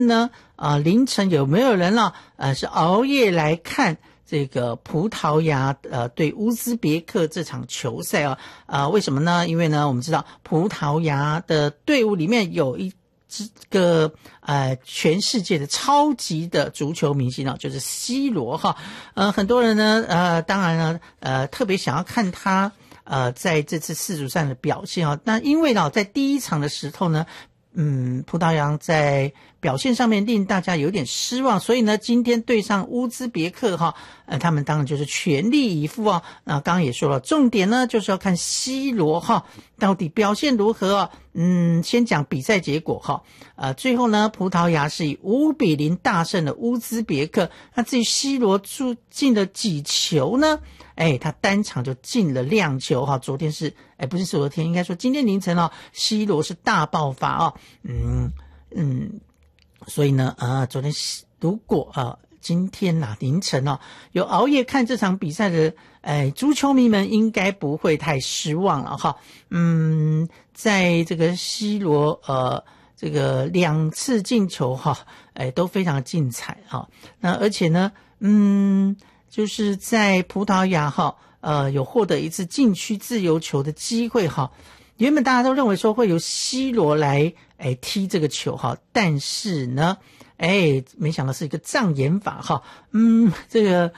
呢，凌晨有没有人呢？是熬夜来看这个葡萄牙对乌兹别克这场球赛为什么呢？因为呢，我们知道葡萄牙的队伍里面有一个全世界的超级的足球明星就是 C 罗哈。很多人呢当然呢特别想要看他在这次世足赛的表现那因为呢在第一场的时候呢葡萄牙在表现上面令大家有点失望，所以呢，今天对上乌兹别克他们当然就是全力以赴那刚刚也说了，重点呢就是要看 C 罗到底表现如何先讲比赛结果最后呢，葡萄牙是以5-0大胜了乌兹别克。那至于 C 罗进了几球呢？他单场就进了2球昨天是不是昨天，应该说今天凌晨C 罗是大爆发所以呢昨天如果今天凌晨有熬夜看这场比赛的足球迷们应该不会太失望了在这个 C 罗这个2次进球都非常精彩那而且呢就是在葡萄牙有获得一次禁区自由球的机会原本大家都认为说会由 C 罗来踢这个球但是呢没想到是一个障眼法这个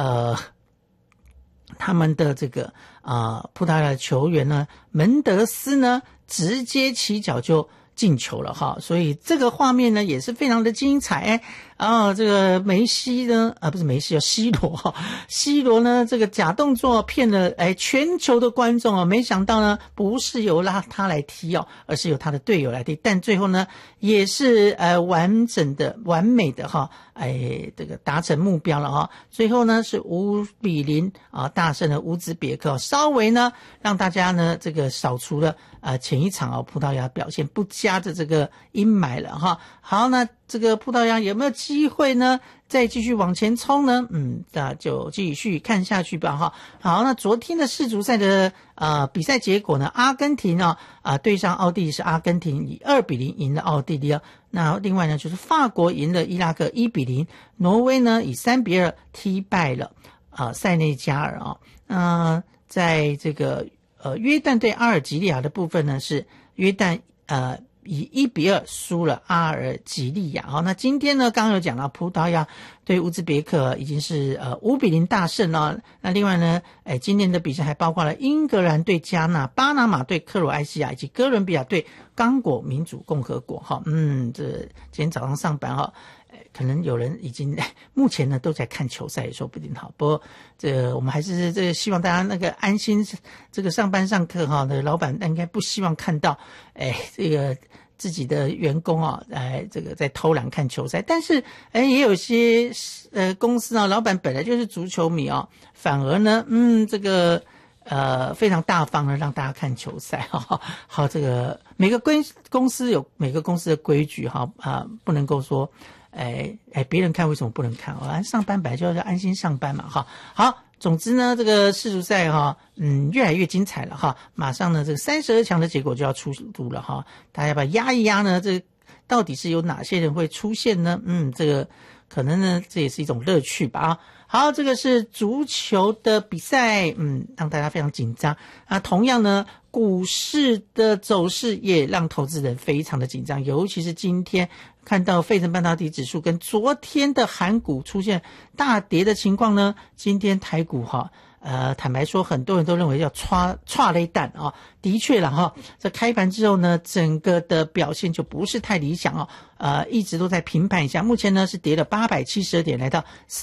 他们的这个葡萄牙的球员呢门德斯呢直接起脚就进球了所以这个画面呢也是非常的精彩这个梅西呢不是梅西C 罗C 罗呢这个假动作骗了全球的观众没想到呢不是由他来踢而是由他的队友来踢，但最后呢也是完美的这个达成目标了最后呢是5-0大胜了乌兹别克，稍微呢让大家呢这个扫除了前一场葡萄牙表现不佳的这个阴霾了好，那这个葡萄牙有没有机会呢再继续往前冲呢那就继续看下去吧好，那昨天的世足赛的比赛结果呢，阿根廷对上奥地利是阿根廷以2-0赢了奥地利那另外呢就是法国赢了伊拉克1-0，挪威呢以3-2踢败了塞内加尔在这个约旦对阿尔及利亚的部分呢是约旦以1-2输了阿尔及利亚那今天呢刚刚有讲到葡萄牙对乌兹别克已经是5-0大胜了那另外呢今天的比赛还包括了英格兰对加纳、巴拿马对克罗埃西亚以及哥伦比亚对刚果民主共和国这今天早上上班可能有人已经目前呢都在看球赛也说不定不过我们还是这个希望大家那个安心这个上班上课那个老板应该不希望看到这个自己的员工这个在偷懒看球赛，但是也有些公司老板本来就是足球迷反而呢这个非常大方的让大家看球赛好这个每个公司有每个公司的规矩不能够说别人看为什么不能看上班本来就要安心上班嘛好，总之呢这个世足赛越来越精彩了马上呢这个32强的结果就要出炉了大家要不要压一压呢这到底是有哪些人会出现呢这个可能呢这也是一种乐趣吧好，这个是足球的比赛让大家非常紧张同样呢股市的走势也让投资人非常的紧张，尤其是今天看到费城半导体指数跟昨天的韩股出现大跌的情况呢，今天台股坦白说很多人都认为要唰雷弹的确了在开盘之后呢整个的表现就不是太理想一直都在平盘以下，目前呢是跌了872点来到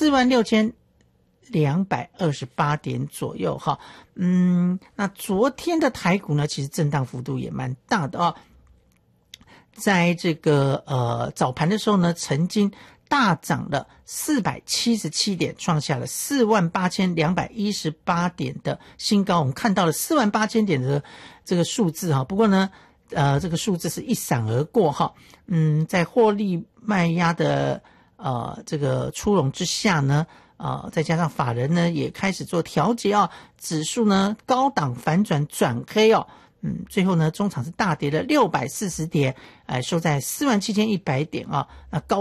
46228点左右那昨天的台股呢其实震荡幅度也蛮大的在这个早盘的时候呢曾经大涨了477点，创下了48218点的新高，我们看到了48000点的这个数字不过呢这个数字是一闪而过在获利卖压的这个出笼之下呢再加上法人呢也开始做调节指数呢高档反转转黑最后呢，中场是大跌了640点，收在47100点啊。那高